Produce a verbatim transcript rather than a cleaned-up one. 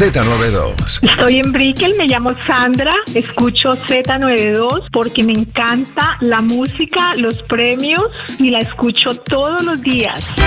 Z noventa y dos. Estoy en Brickell, me llamo Sandra, escucho Z noventa y dos porque me encanta la música, los premios y la escucho todos los días.